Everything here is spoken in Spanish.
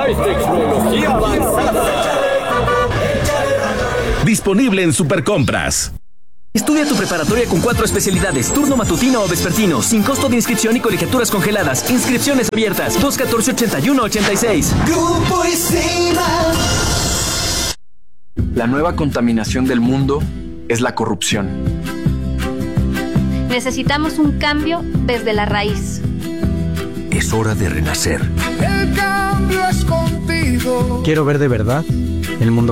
Tecnología avanzada. Disponible en Supercompras. Estudia tu preparatoria con 4 especialidades, turno matutino o vespertino, sin costo de inscripción y colegiaturas congeladas. Inscripciones abiertas, 214-8186. Grupo ISIMA. La nueva contaminación del mundo es la corrupción. Necesitamos un cambio desde la raíz. Es hora de renacer. El cambio es contigo. Quiero ver de verdad el mundo